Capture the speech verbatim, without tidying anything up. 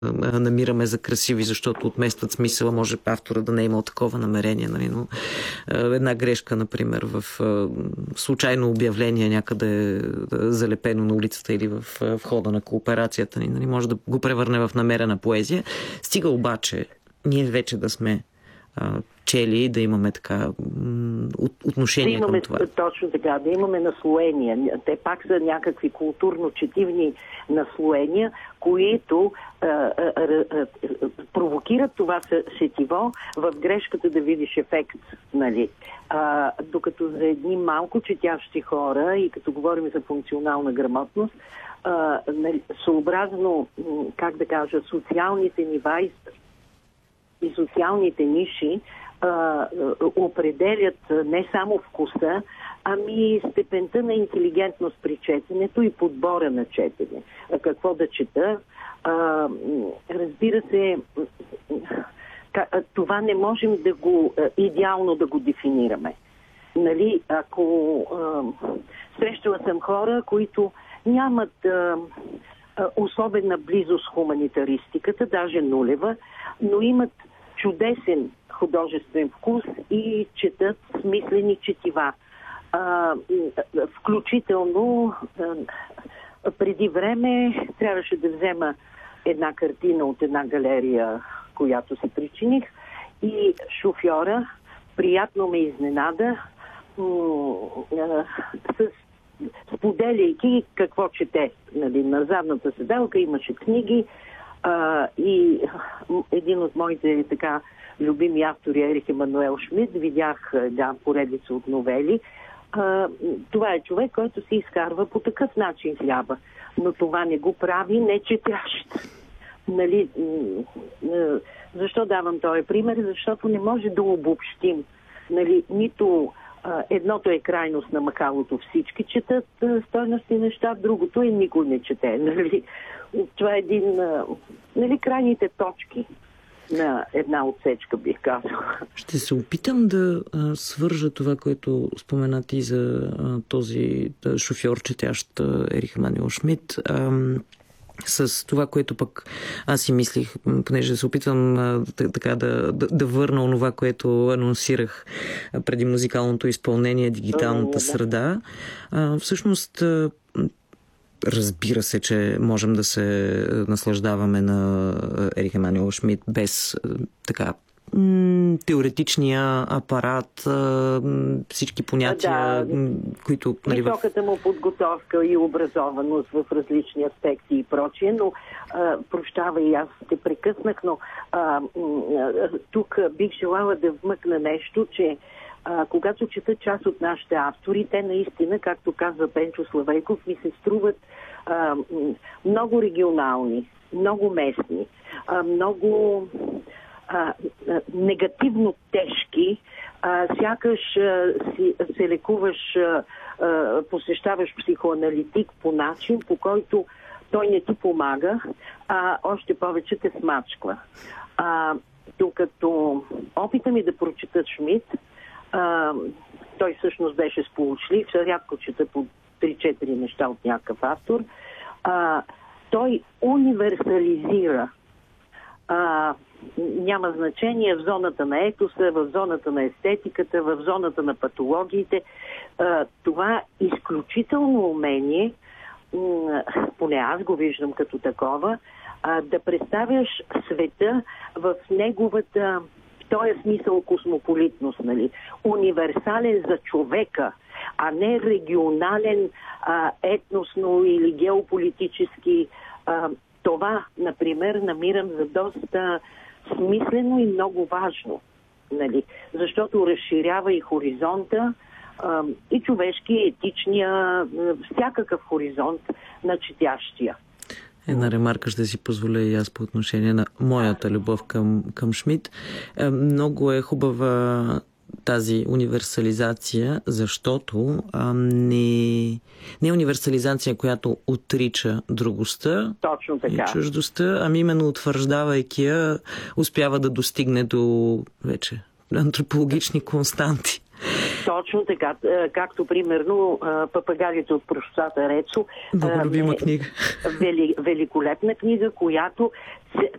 намираме за красиви, защото отместват смисъла. Може автора да не е имал такова намерение, нали? Но една грешка, например, в случайно обявление някъде залепено на улицата или в входа на кооперацията ни, нали? Може да го превърне в намерена поезия. Стига обаче ние вече да сме чели, да имаме така отношение да имаме, към това. Точно така, да имаме наслоения. Те пак са някакви културно-четивни наслоения, които а, а, а, провокират това сетиво в грешката да видиш ефект. Нали? А, докато за едни малко четящи хора, и като говорим за функционална грамотност, а, нали, съобразно, как да кажа, социалните нива и и социалните ниши а, определят не само вкуса, ами степента на интелигентност при четенето и подбора на четене. А какво да чета? А, разбира се, това не можем да го идеално да го дефинираме. Нали, ако а, срещала съм хора, които нямат а, а, особена близост с хуманитаристиката, даже нулева, но имат чудесен художествен вкус и четат смислени четива. А, включително а, преди време трябваше да взема една картина от една галерия, която си причиних, и шофьора приятно ме изненада, а, с, споделяйки какво чете. Нали, на задната седалка имаше книги, Uh, и един от моите така любими автори, Ерих Емануел Шмидт, видях да, поредица от новели. Uh, това е човек, който си изкарва по такъв начин хляба. Но това не го прави не четящ. Нали, защо давам този пример? Защото не може да обобщим. Нали, нито uh, едното е крайност на махалото. Всички четат uh, стойностни неща, другото е никой не чете. Нали? Това е един, нали, крайните точки на една отсечка, бих казал. Ще се опитам да а, свържа това, което спомена ти за а, този да, шофьор, четящ Ерих Емануел Шмидт, а, с това, което пък аз си мислих, понеже се опитвам а, така да, да, да върна онова, което анонсирах а, преди музикалното изпълнение, дигиталната среда. А, всъщност разбира се, че можем да се наслаждаваме на Ерих Емануел Шмидт без така теоретичния апарат, всички понятия, да, които... Нали, високата му подготовка и образованост в различни аспекти и прочие, но а, прощавай, аз те прекъснах, но а, тук бих желала да вмъкна нещо, че А, когато чета част от нашите автори, те наистина, както казва Пенчо Славейков, ми се струват а, много регионални, много местни, а, много а, негативно тежки, а, сякаш а, си, се лекуваш, а, а, посещаваш психоаналитик по начин, по който той не ти помага, а още повече те смачква. А, докато опита ми да прочета Шмидт, Uh, той всъщност беше сполучлив, рядко чета по три-четири неща от някакъв автор. Uh, той универсализира. Uh, няма значение в зоната на етоса, в зоната на естетиката, в зоната на патологиите. Uh, това изключително умение, uh, поне аз го виждам като такова, uh, да представяш света в неговата... В този смисъл космополитност, нали? Универсален за човека, а не регионален, а, етносно или геополитически. А, това, например, намирам за доста смислено и много важно, нали? Защото разширява и хоризонта, а, и човешки, и етичния, всякакъв хоризонт на четящия. Една ремарка ще си позволя и аз по отношение на моята любов към, към Шмидт. Много е хубава тази универсализация, защото а, не, не е универсализация, която отрича другостта и чуждостта, ами именно утвърждавайки я, успява да достигне до вече антропологични константи. Точно така, както примерно Папагалите от прощата Рецо. Много любима книга. Вели, великолепна книга, която